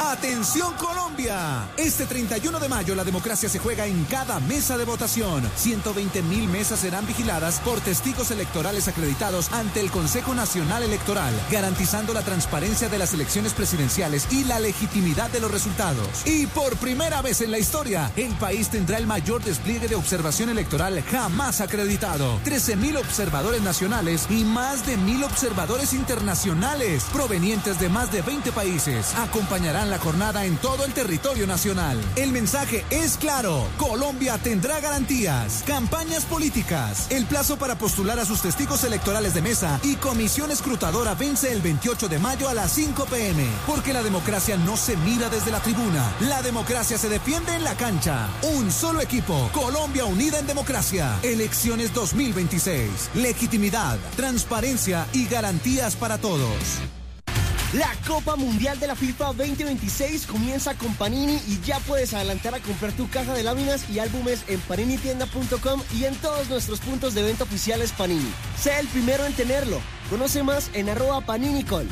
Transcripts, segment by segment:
¡Atención Colombia! Este 31 de mayo la democracia se juega en cada mesa de votación. 120.000 mesas serán vigiladas por testigos electorales acreditados ante el Consejo Nacional Electoral, garantizando la transparencia de las elecciones presidenciales y la legitimidad de los resultados. Y por primera vez en la historia, el país tendrá el mayor despliegue de observación electoral jamás acreditado. 13.000 observadores nacionales y más de 1.000 observadores internacionales, provenientes de más de 20 países, acompañarán la jornada en todo el territorio nacional. El mensaje es claro: Colombia tendrá garantías, campañas políticas. El plazo para postular a sus testigos electorales de mesa y comisión escrutadora vence el 28 de mayo a las 5 p.m. Porque la democracia no se mira desde la tribuna, la democracia se defiende en la cancha. Un solo equipo, Colombia unida en democracia. Elecciones 2026. Legitimidad, transparencia y garantías para todos. La Copa Mundial de la FIFA 2026 comienza con Panini y ya puedes adelantar a comprar tu caja de láminas y álbumes en paninitienda.com y en todos nuestros puntos de venta oficiales Panini. Sé el primero en tenerlo. Conoce más en @paninicol.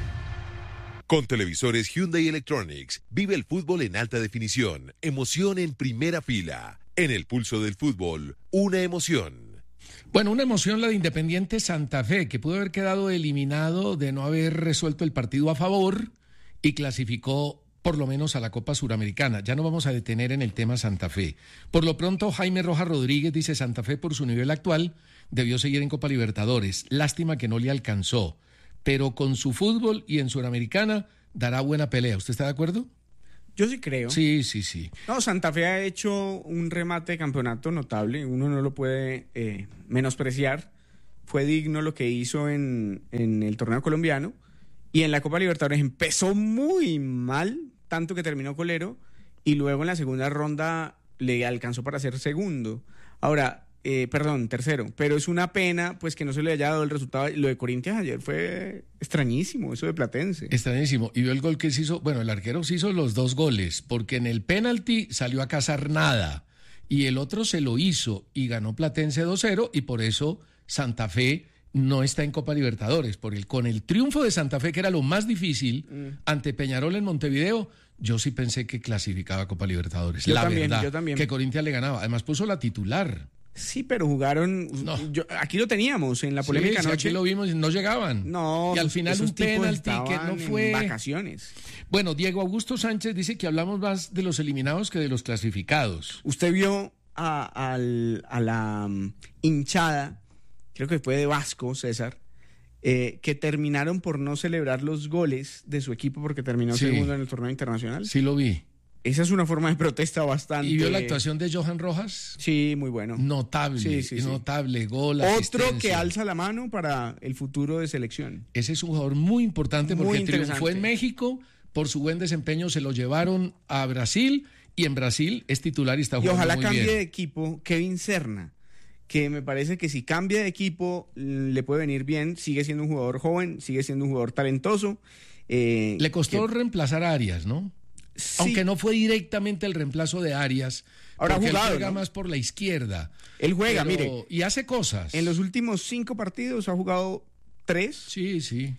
Con televisores Hyundai Electronics, vive el fútbol en alta definición, emoción en primera fila. En el pulso del fútbol, una emoción. Bueno, una emoción la de Independiente Santa Fe, que pudo haber quedado eliminado de no haber resuelto el partido a favor y clasificó por lo menos a la Copa Suramericana. Ya no vamos a detener en el tema Santa Fe. Por lo pronto, Jaime Rojas Rodríguez dice: Santa Fe, por su nivel actual, debió seguir en Copa Libertadores. Lástima que no le alcanzó, pero con su fútbol y en Suramericana dará buena pelea. ¿Usted está de acuerdo? Yo sí creo. Sí, sí, sí. No, Santa Fe ha hecho un remate de campeonato notable, uno no lo puede menospreciar. Fue digno lo que hizo en el torneo colombiano, y en la Copa Libertadores empezó muy mal, tanto que terminó colero, y luego en la segunda ronda le alcanzó para ser segundo. Ahora, tercero, pero es una pena pues que no se le haya dado el resultado. Lo de Corinthians ayer fue extrañísimo, eso de Platense. Extrañísimo. Y vio el gol que se hizo. Bueno, el arquero se hizo los 2 goles, porque en el penalti salió a cazar nada, y el otro se lo hizo y ganó Platense 2-0, y por eso Santa Fe no está en Copa Libertadores. Con el triunfo de Santa Fe, que era lo más difícil, ante Peñarol en Montevideo, yo sí pensé que clasificaba a Copa Libertadores. Yo también. Que Corinthians le ganaba. Además puso la titular. Sí, pero jugaron. No. Aquí lo teníamos en la polémica anoche. Aquí lo vimos y no llegaban. No. Y al final un penalti que no fue. En vacaciones. Bueno, Diego Augusto Sánchez dice que hablamos más de los eliminados que de los clasificados. Usted vio a la hinchada, creo que fue de Vasco, César, que terminaron por no celebrar los goles de su equipo porque terminó segundo en el torneo internacional. Sí, lo vi. Esa es una forma de protesta bastante. ¿Y vio la actuación de Johan Rojas? Sí, muy bueno. Notable, notable, gol, Otro asistencia. que alza la mano para el futuro de selección. Ese es un jugador muy importante porque triunfó en México, por su buen desempeño se lo llevaron a Brasil, y en Brasil es titular y está jugando muy bien. Y ojalá cambie de equipo Kevin Serna, que me parece que si cambia de equipo le puede venir bien. Sigue siendo un jugador joven, sigue siendo un jugador talentoso. Le costó reemplazar a Arias, ¿no? Sí. Aunque no fue directamente el reemplazo de Arias. Ahora porque jugado, él juega, ¿no? más por la izquierda. Él juega, mire. Y hace cosas. En los últimos 5 partidos ha jugado 3. Sí.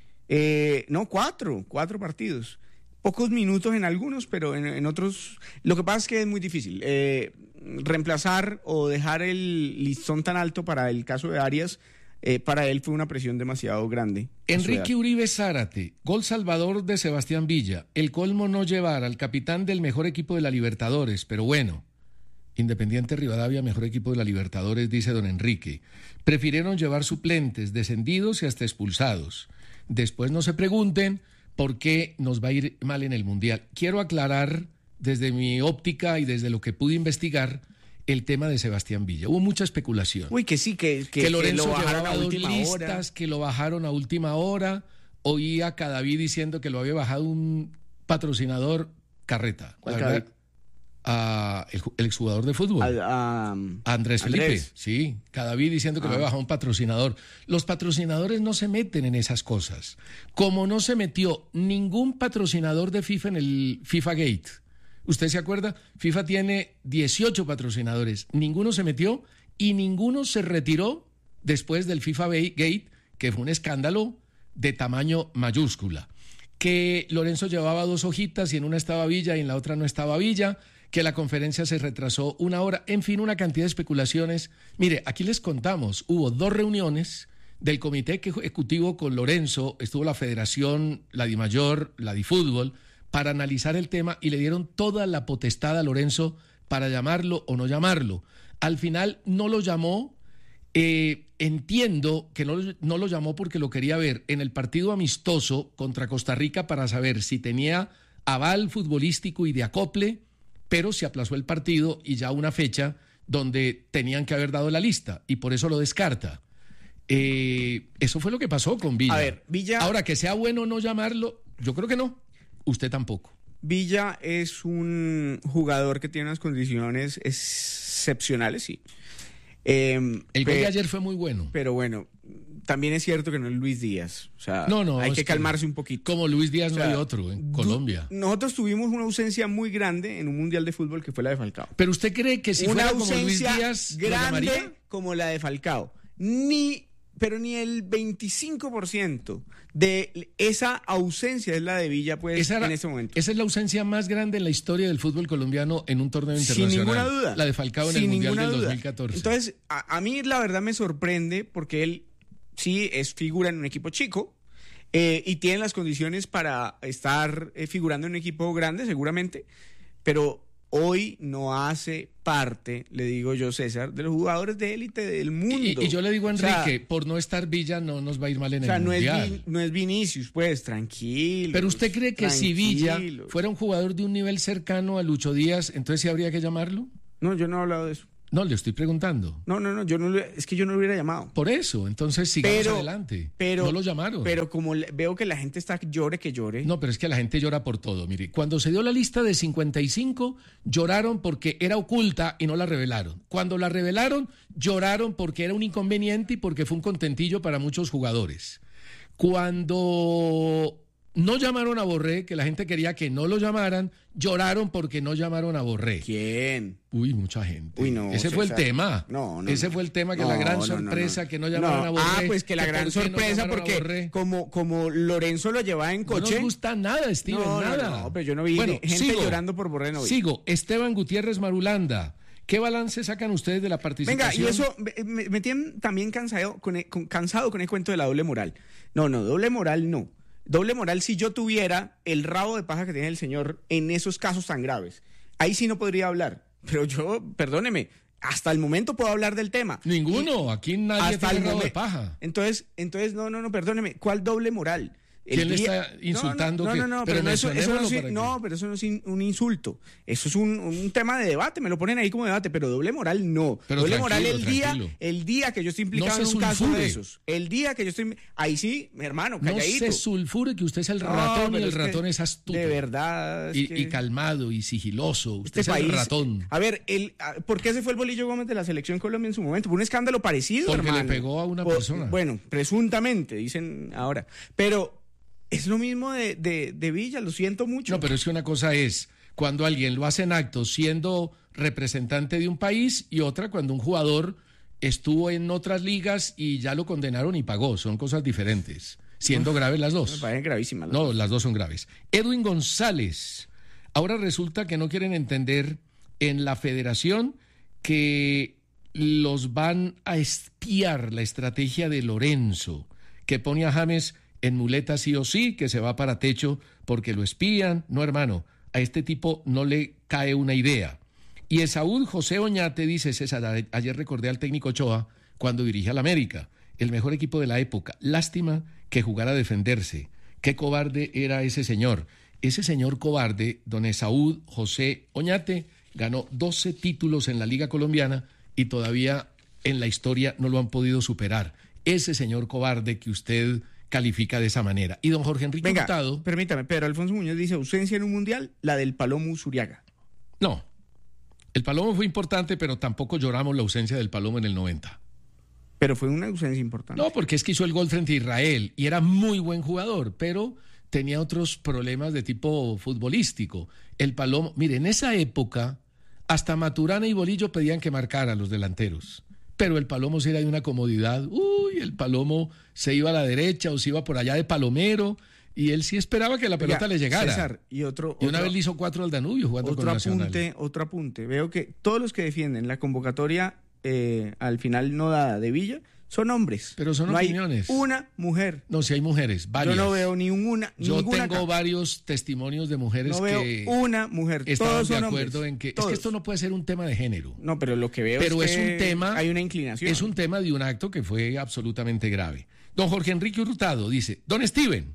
4 partidos. Pocos minutos en algunos, pero en otros. Lo que pasa es que es muy difícil reemplazar o dejar el listón tan alto para el caso de Arias. Para él fue una presión demasiado grande. Enrique Uribe Zárate, gol salvador de Sebastián Villa. El colmo no llevar al capitán del mejor equipo de la Libertadores, pero bueno, Independiente Rivadavia, mejor equipo de la Libertadores, dice don Enrique. Prefirieron llevar suplentes, descendidos y hasta expulsados. Después no se pregunten por qué nos va a ir mal en el Mundial. Quiero aclarar desde mi óptica y desde lo que pude investigar el tema de Sebastián Villa. Hubo mucha especulación. Uy, que sí, que Lorenzo lo bajaron llevaba a 2 última listas, hora. que lo bajaron a última hora. Oí a Cadavid diciendo que lo había bajado un patrocinador, Carreta. ¿Cuál Cadavid? El exjugador de fútbol. A Andrés Felipe. Sí, Cadavid diciendo que lo había bajado un patrocinador. Los patrocinadores no se meten en esas cosas. Como no se metió ningún patrocinador de FIFA en el FIFA Gate. ¿Usted se acuerda? FIFA tiene 18 patrocinadores. Ninguno se metió y ninguno se retiró después del FIFA Gate, que fue un escándalo de tamaño mayúscula. que Lorenzo llevaba 2 hojitas y en una estaba Villa y en la otra no estaba Villa, que la conferencia se retrasó 1 hora, en fin, una cantidad de especulaciones. Mire, aquí les contamos, hubo 2 reuniones del comité ejecutivo con Lorenzo, estuvo la federación, la DIMAYOR, la DIFútbol, para analizar el tema y le dieron toda la potestad a Lorenzo para llamarlo o no llamarlo. Al final no lo llamó, entiendo que no lo llamó porque lo quería ver en el partido amistoso contra Costa Rica para saber si tenía aval futbolístico y de acople, pero se aplazó el partido y ya una fecha donde tenían que haber dado la lista y por eso lo descarta. Eso fue lo que pasó con Villa. A ver, Villa... Ahora, que sea bueno no llamarlo, yo creo que no. Usted tampoco. Villa es un jugador que tiene unas condiciones excepcionales, sí. El gol de ayer fue muy bueno. Pero bueno, también es cierto que no es Luis Díaz. O sea, hay que calmarse un poquito. Como Luis Díaz no hay otro en Colombia. Nosotros tuvimos una ausencia muy grande en un mundial de fútbol que fue la de Falcao. ¿Pero usted cree que si una fuera como Luis Díaz grande como la de Falcao? Pero ni el 25% de esa ausencia es la de Villa, pues, en este momento. Esa es la ausencia más grande en la historia del fútbol colombiano en un torneo internacional. Sin ninguna duda. La de Falcao en el Mundial del 2014. Entonces, a mí la verdad me sorprende porque él sí es figura en un equipo chico y tiene las condiciones para estar figurando en un equipo grande, seguramente, pero hoy no hace parte, le digo yo, César, de los jugadores de élite del mundo. Y yo le digo a Enrique, por no estar Villa no nos va a ir mal en el Mundial. No es Vinicius, pues, tranquilo. Pero usted cree que si Villa fuera un jugador de un nivel cercano a Lucho Díaz, entonces sí habría que llamarlo? No, yo no he hablado de eso. No, le estoy preguntando. No, es que yo no lo hubiera llamado. Por eso, entonces sigamos adelante. No lo llamaron. Pero como veo que la gente está llore que llore. No, pero es que la gente llora por todo. Mire, cuando se dio la lista de 55, lloraron porque era oculta y no la revelaron. Cuando la revelaron, lloraron porque era un inconveniente y porque fue un contentillo para muchos jugadores. Cuando no llamaron a Borré, que la gente quería que no lo llamaran, lloraron porque no llamaron a Borré. ¿Quién? Uy, mucha gente. Uy, no, ese fue el tema. Ese fue el tema, que la gran sorpresa que no llamaron a Borré. Pues que la gran sorpresa porque como Lorenzo lo llevaba en coche. No nos gusta nada, Steven, nada. No, pero yo no vi gente llorando por Borré. No vi. Sigo, Esteban Gutiérrez Marulanda. ¿Qué balance sacan ustedes de la participación? Venga, y eso me tienen también cansado con el cuento de la doble moral. No, doble moral no. Doble moral si yo tuviera el rabo de paja que tiene el señor en esos casos tan graves. Ahí sí no podría hablar. Pero yo, perdóneme, hasta el momento puedo hablar del tema. Ninguno, aquí nadie tiene rabo de paja. Entonces, no, perdóneme, ¿cuál doble moral? ¿Quién le está insultando? Pero eso no es un insulto. Eso es un tema de debate, me lo ponen ahí como debate, pero doble moral no. Pero doble moral el día que yo estoy implicado en un caso de esos. El día que yo estoy... Ahí sí, mi hermano, calladito. No se sulfure que usted es el ratón y el ratón es astuto. De verdad. Y calmado y sigiloso. Usted es el ratón. A ver, ¿por qué se fue el Bolillo Gómez de la Selección Colombia en su momento? Por un escándalo parecido, porque hermano. Le pegó a una persona. Bueno, presuntamente, dicen ahora. Pero... es lo mismo de Villa, lo siento mucho. No, pero es que una cosa es cuando alguien lo hace en acto siendo representante de un país y otra cuando un jugador estuvo en otras ligas y ya lo condenaron y pagó. Son cosas diferentes, siendo graves las dos. Me parecen gravísimas. Las dos son graves. Edwin González. Ahora resulta que no quieren entender en la federación que los van a espiar la estrategia de Lorenzo, que pone a James en muleta sí o sí, que se va para techo porque lo espían. No, hermano, a este tipo no le cae una idea. Y Esaúd José Oñate dice, César, ayer recordé al técnico Ochoa cuando dirige al América, el mejor equipo de la época. Lástima que jugara a defenderse. Qué cobarde era ese señor. Ese señor cobarde, don Esaúd José Oñate, ganó 12 títulos en la Liga Colombiana y todavía en la historia no lo han podido superar. Ese señor cobarde que usted califica de esa manera. Y don Jorge Enrique Hurtado... Permítame, Pedro Alfonso Muñoz dice ausencia en un mundial, la del Palomo Zuriaga. No, el Palomo fue importante, pero tampoco lloramos la ausencia del Palomo en el 90. Pero fue una ausencia importante. No, porque es que hizo el gol frente a Israel y era muy buen jugador, pero tenía otros problemas de tipo futbolístico. El Palomo, mire, en esa época hasta Maturana y Bolillo pedían que marcara a los delanteros. Pero el Palomo sí era de una comodidad. Uy, el Palomo se iba a la derecha o se iba por allá de palomero. Y él sí esperaba que la pelota le llegara. César, y una vez le hizo 4 al Danubio jugando con Nacional. Otro apunte. Veo que todos los que defienden la convocatoria al final no dada de Villa son hombres. Pero son opiniones. Hay una mujer. No, si hay mujeres, varias. Yo no veo ninguna. Yo tengo varios testimonios de mujeres no veo que una mujer. Estaban todos de son acuerdo hombres. en que Todos. es que esto no puede ser un tema de género. No, pero lo que veo pero es un tema, hay una inclinación. Es un tema de un acto que fue absolutamente grave. Don Jorge Enrique Hurtado dice, don Steven,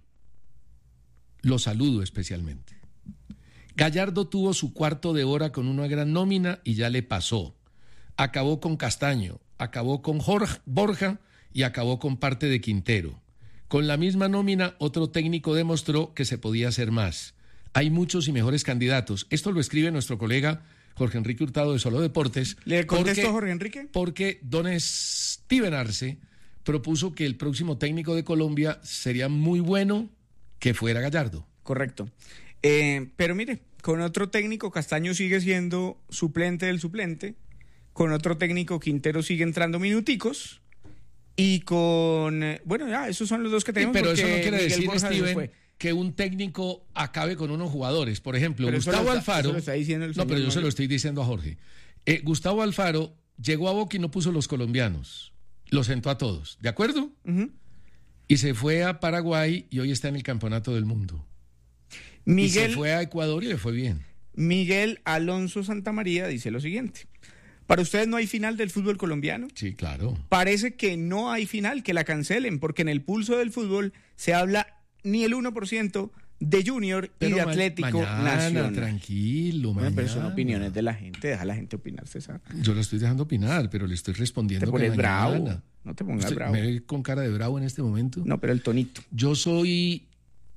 lo saludo especialmente. Gallardo tuvo su cuarto de hora con una gran nómina y ya le pasó. Acabó con Castaño, acabó con Borja y acabó con parte de Quintero. Con la misma nómina, otro técnico demostró que se podía hacer más. Hay muchos y mejores candidatos. Esto lo escribe nuestro colega Jorge Enrique Hurtado de Solo Deportes. ¿Le contesto a Jorge Enrique? Porque don Steven Arce propuso que el próximo técnico de Colombia sería muy bueno que fuera Gallardo. Correcto. Pero mire, con otro técnico Castaño sigue siendo suplente del suplente. Con otro técnico Quintero sigue entrando minuticos. Y con... bueno, ya, esos son los dos que tenemos. Pero eso no quiere Miguel decir, Borja Steven, que un técnico acabe con unos jugadores. Por ejemplo, pero Gustavo Alfaro... Eso lo está diciendo el no, pero yo señor se lo estoy diciendo a Jorge. Gustavo Alfaro llegó a Boca y no puso los colombianos. Los sentó a todos, ¿de acuerdo? Uh-huh. Y se fue a Paraguay y hoy está en el Campeonato del Mundo. Y se fue a Ecuador y le fue bien. Miguel Alonso Santamaría dice lo siguiente. ¿Para ustedes no hay final del fútbol colombiano? Sí, claro. Parece que no hay final, que la cancelen, porque en el pulso del fútbol se habla ni el 1% de Junior y de Atlético Nacional. Tranquilo, bueno, mañana. Pero son opiniones de la gente, deja a la gente opinar, César. Yo lo estoy dejando opinar, pero le estoy respondiendo. Te pones que bravo, no te pongas bravo. ¿Me ve con cara de bravo en este momento? No, pero el tonito. Yo soy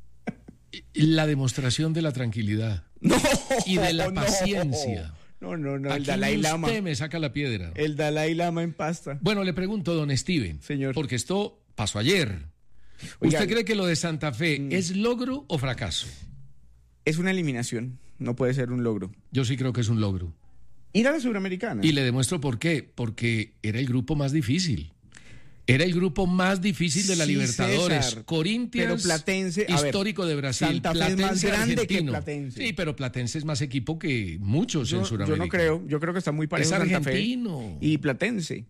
la demostración de la tranquilidad. No. Y de la paciencia. No, el Aquí Dalai Lama. Usted me saca la piedra. El Dalai Lama en pasta. Bueno, le pregunto, don Steven. Señor. Porque esto pasó ayer. Oiga, ¿Usted cree que lo de Santa Fe es logro o fracaso? Es una eliminación, no puede ser un logro. Yo sí creo que es un logro. Ir a la Suramericana. Y le demuestro por qué. Porque era el grupo más difícil. Era el grupo más difícil de la Libertadores. César, Corinthians, pero Platense, histórico de Brasil. Santa Fe Platense, es más grande argentino. que Platense. Sí, pero Platense es más equipo que muchos en Sudamérica. Yo no creo, yo creo que está muy parejo es Santa argentino. Fe y Platense.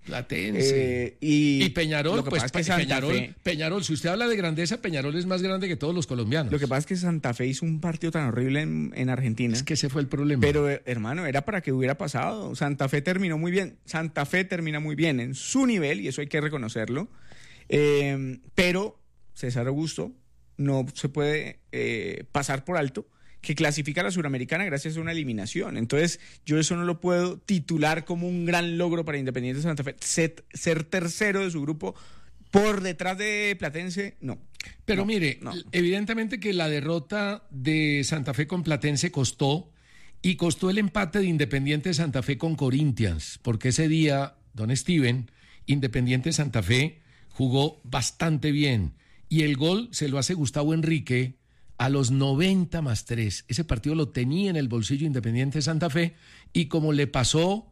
Y Peñarol, lo que pues pasa es que Peñarol, si usted habla de grandeza, Peñarol es más grande que todos los colombianos. Lo que pasa es que Santa Fe hizo un partido tan horrible en Argentina. Es que ese fue el problema. Pero, hermano, era para que hubiera pasado. Santa Fe terminó muy bien. Santa Fe termina muy bien en su nivel, y eso hay que reconocerlo. Pero César Augusto no se puede pasar por alto que clasifica a la Suramericana gracias a una eliminación. Entonces, yo eso no lo puedo titular como un gran logro para Independiente Santa Fe. Ser tercero de su grupo por detrás de Platense, no. Pero mire, evidentemente que la derrota de Santa Fe con Platense costó el empate de Independiente Santa Fe con Corinthians, porque ese día, don Steven, Independiente Santa Fe jugó bastante bien y el gol se lo hace Gustavo Enrique a los 90+3. Ese partido lo tenía en el bolsillo Independiente Santa Fe y como le pasó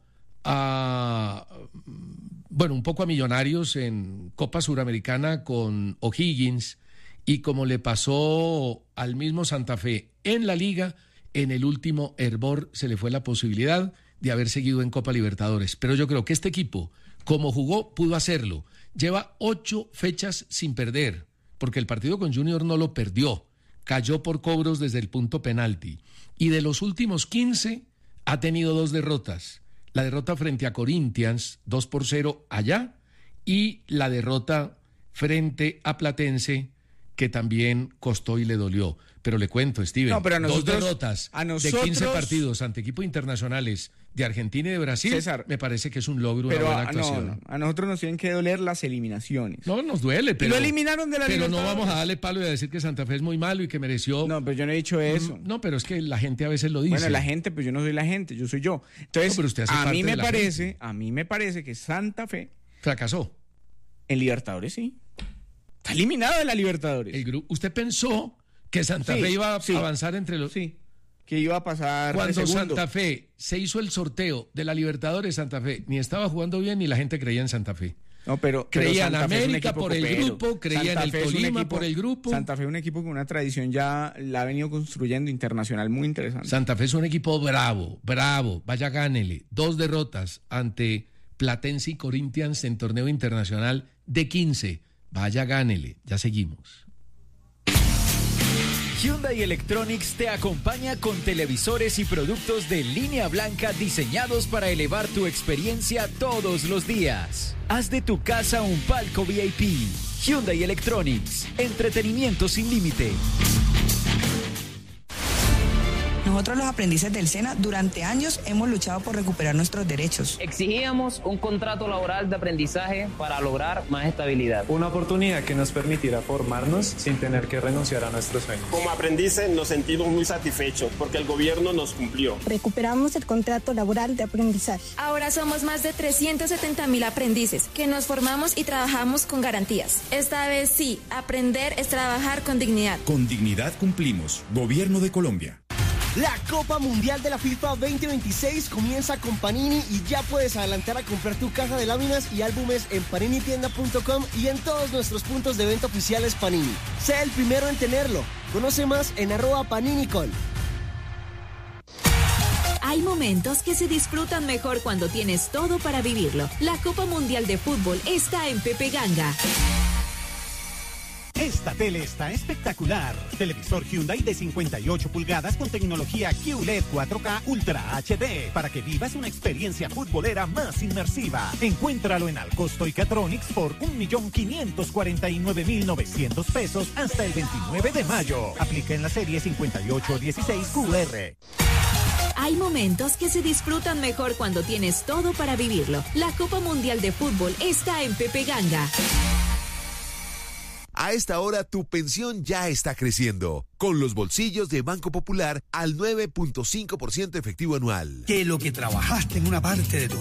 un poco a Millonarios en Copa Suramericana con O'Higgins y como le pasó al mismo Santa Fe en la Liga, en el último hervor se le fue la posibilidad de haber seguido en Copa Libertadores. Pero yo creo que este equipo, como jugó, pudo hacerlo. Lleva 8 fechas sin perder, porque el partido con Junior no lo perdió. Cayó por cobros desde el punto penalti. Y de los últimos 15 ha tenido 2 derrotas. La derrota frente a Corinthians, 2-0 allá, y la derrota frente a Platense, que también costó y le dolió. Pero le cuento, Steven, no, pero 2 derrotas de 15 partidos ante equipos internacionales de Argentina y de Brasil, César, me parece que es un logro, una buena actuación. A nosotros nos tienen que doler las eliminaciones. No, nos duele, pero... Y lo eliminaron de la Pero Libertadores. no vamos a darle palo y a decir que Santa Fe es muy malo y que mereció... No, pero yo no he dicho eso. No, pero es que la gente a veces lo dice. Bueno, la gente, pues yo no soy la gente, yo soy yo. Entonces, pero usted hace a parte mí de la gente. A mí me parece que Santa Fe... Fracasó. En Libertadores, sí. Está eliminado de la Libertadores. ¿Usted pensó que Santa Fe iba a avanzar entre los...? Sí, que iba a pasar Cuando Santa Fe se hizo el sorteo de la Libertadores, Santa Fe ni estaba jugando bien ni la gente creía en Santa Fe. creía en Santa Fe es un América equipo por el copero. grupo, creía Santa en el Fe es un Tolima equipo- por el grupo. Santa Fe es un equipo con una tradición ya la ha venido construyendo internacional muy interesante. Santa Fe es un equipo bravo, vaya gánele. 2 derrotas ante Platense y Corinthians en torneo internacional de 15. Vaya gánele, ya seguimos. Hyundai Electronics te acompaña con televisores y productos de línea blanca diseñados para elevar tu experiencia todos los días. Haz de tu casa un palco VIP. Hyundai Electronics, entretenimiento sin límite. Nosotros los aprendices del SENA durante años hemos luchado por recuperar nuestros derechos. Exigíamos un contrato laboral de aprendizaje para lograr más estabilidad. Una oportunidad que nos permitiera formarnos sin tener que renunciar a nuestros sueños. Como aprendices nos sentimos muy satisfechos porque el gobierno nos cumplió. Recuperamos el contrato laboral de aprendizaje. Ahora somos más de 370.000 aprendices que nos formamos y trabajamos con garantías. Esta vez sí, aprender es trabajar con dignidad. Con dignidad cumplimos. Gobierno de Colombia. La Copa Mundial de la FIFA 2026 comienza con Panini y ya puedes adelantar a comprar tu caja de láminas y álbumes en paninitienda.com y en todos nuestros puntos de venta oficiales Panini. Sé el primero en tenerlo. Conoce más en @paninicol. Hay momentos que se disfrutan mejor cuando tienes todo para vivirlo. La Copa Mundial de Fútbol está en Pepe Ganga. Esta tele está espectacular. Televisor Hyundai de 58 pulgadas con tecnología QLED 4K Ultra HD para que vivas una experiencia futbolera más inmersiva. Encuéntralo en Alcosto y Catronics por 1.549.900 pesos hasta el 29 de mayo. Aplica en la serie 5816 QR. Hay momentos que se disfrutan mejor cuando tienes todo para vivirlo. La Copa Mundial de Fútbol está en Pepe Ganga. A esta hora tu pensión ya está creciendo, con los bolsillos de Banco Popular al 9.5% efectivo anual. Que lo que trabajaste en una parte de tu